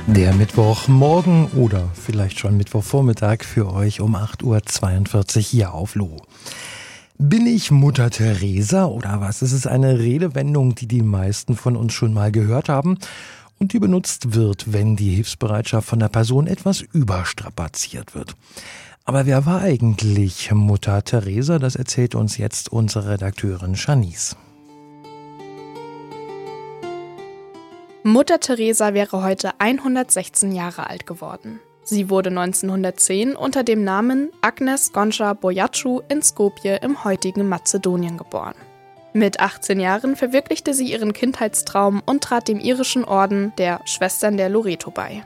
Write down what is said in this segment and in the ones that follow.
Der Mittwochmorgen oder vielleicht schon Mittwochvormittag für euch um 8.42 Uhr hier auf LO. Bin ich Mutter Teresa oder was? Es ist eine Redewendung, die die meisten von uns schon mal gehört haben und die benutzt wird, wenn die Hilfsbereitschaft von der Person etwas überstrapaziert wird. Aber wer war eigentlich Mutter Teresa? Das erzählt uns jetzt unsere Redakteurin Janice. Mutter Teresa wäre heute 116 Jahre alt geworden. Sie wurde 1910 unter dem Namen Agnes Goncha Boiaciu in Skopje im heutigen Mazedonien geboren. Mit 18 Jahren verwirklichte sie ihren Kindheitstraum und trat dem irischen Orden der Schwestern der Loreto bei.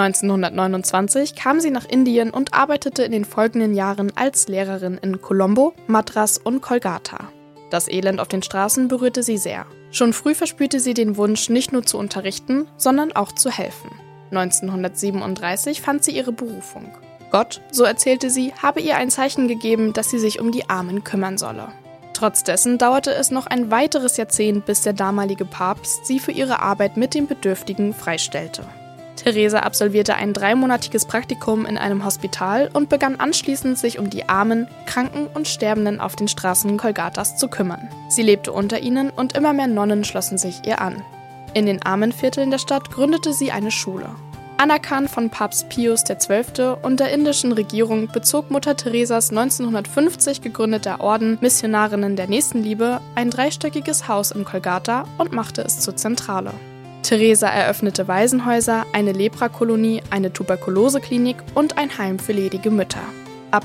1929 kam sie nach Indien und arbeitete in den folgenden Jahren als Lehrerin in Colombo, Madras und Kolkata. Das Elend auf den Straßen berührte sie sehr. Schon früh verspürte sie den Wunsch, nicht nur zu unterrichten, sondern auch zu helfen. 1937 fand sie ihre Berufung. Gott, so erzählte sie, habe ihr ein Zeichen gegeben, dass sie sich um die Armen kümmern solle. Trotz dessen dauerte es noch ein weiteres Jahrzehnt, bis der damalige Papst sie für ihre Arbeit mit den Bedürftigen freistellte. Teresa absolvierte ein 3-monatiges Praktikum in einem Hospital und begann anschließend, sich um die Armen, Kranken und Sterbenden auf den Straßen Kolkatas zu kümmern. Sie lebte unter ihnen und immer mehr Nonnen schlossen sich ihr an. In den armen Vierteln der Stadt gründete sie eine Schule. Anerkannt von Papst Pius XII. Und der indischen Regierung bezog Mutter Teresas 1950 gegründeter Orden Missionarinnen der Nächstenliebe ein 3-stöckiges Haus in Kolkata und machte es zur Zentrale. Teresa eröffnete Waisenhäuser, eine Leprakolonie, eine Tuberkuloseklinik und ein Heim für ledige Mütter. Ab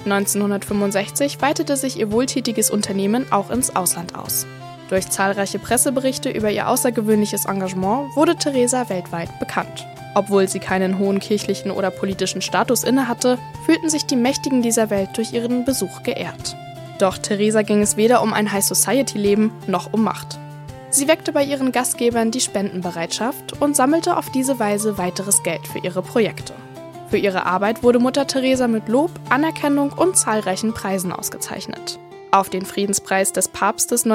1965 weitete sich ihr wohltätiges Unternehmen auch ins Ausland aus. Durch zahlreiche Presseberichte über ihr außergewöhnliches Engagement wurde Teresa weltweit bekannt. Obwohl sie keinen hohen kirchlichen oder politischen Status innehatte, fühlten sich die Mächtigen dieser Welt durch ihren Besuch geehrt. Doch Teresa ging es weder um ein High-Society-Leben noch um Macht. Sie weckte bei ihren Gastgebern die Spendenbereitschaft und sammelte auf diese Weise weiteres Geld für ihre Projekte. Für ihre Arbeit wurde Mutter Teresa mit Lob, Anerkennung und zahlreichen Preisen ausgezeichnet. Auf den Friedenspreis des Papstes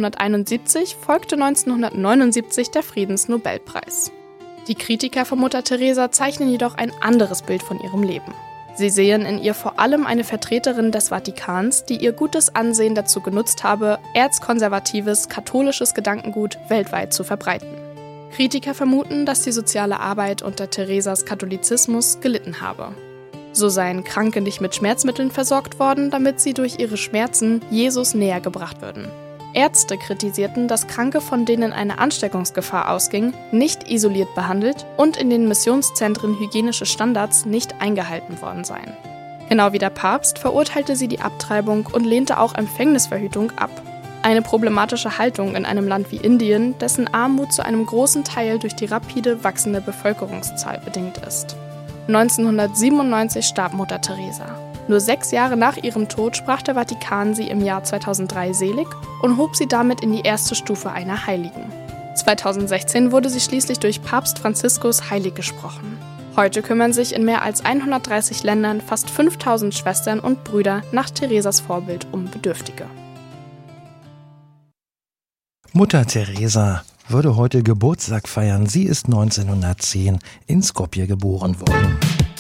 1971 folgte 1979 der Friedensnobelpreis. Die Kritiker von Mutter Teresa zeichnen jedoch ein anderes Bild von ihrem Leben. Sie sehen in ihr vor allem eine Vertreterin des Vatikans, die ihr gutes Ansehen dazu genutzt habe, erzkonservatives, katholisches Gedankengut weltweit zu verbreiten. Kritiker vermuten, dass die soziale Arbeit unter Teresas Katholizismus gelitten habe. So seien Kranke nicht mit Schmerzmitteln versorgt worden, damit sie durch ihre Schmerzen Jesus näher gebracht würden. Ärzte kritisierten, dass Kranke, von denen eine Ansteckungsgefahr ausging, nicht isoliert behandelt und in den Missionszentren hygienische Standards nicht eingehalten worden seien. Genau wie der Papst verurteilte sie die Abtreibung und lehnte auch Empfängnisverhütung ab. Eine problematische Haltung in einem Land wie Indien, dessen Armut zu einem großen Teil durch die rapide wachsende Bevölkerungszahl bedingt ist. 1997 starb Mutter Teresa. Nur 6 Jahre nach ihrem Tod sprach der Vatikan sie im Jahr 2003 selig und hob sie damit in die erste Stufe einer Heiligen. 2016 wurde sie schließlich durch Papst Franziskus heilig gesprochen. Heute kümmern sich in mehr als 130 Ländern fast 5000 Schwestern und Brüder nach Teresas Vorbild um Bedürftige. Mutter Teresa würde heute Geburtstag feiern. Sie ist 1910 in Skopje geboren worden.